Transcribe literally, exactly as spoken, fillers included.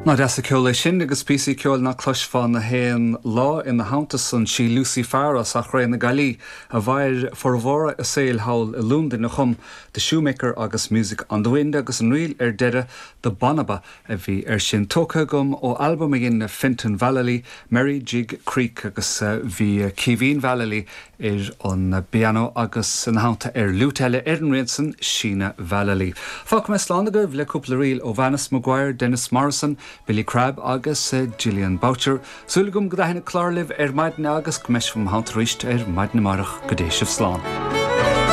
Ná deasa ceola sin agus písaí ceol na cloisfáin na héan lá ina hauntasan sí Lucy Farras ach raon na Galí a bhair formhóra a saoil hail i Lúndain na chum de Shoemaker agus Music on the Wind agus an riil ar deire de Bonaba a bhí ar sin tócha gom ó albumm a gin na Fintan Valley, Mary Jig Creek agus uh, bhí Cíhín Valley ar an piano agus an haunta ar lúteile ar an riansan Sheena Valley. Fác me slána go bhfuil le cúpla riil ó Vanessa Maguire, Dennis Morrison, Billy Crabb agus uh, Gillian Boucher. Súlagum go daithna chlár libh ar maidin agus gomeis fum haunta ríist ar maidin marach go dé sibh slán.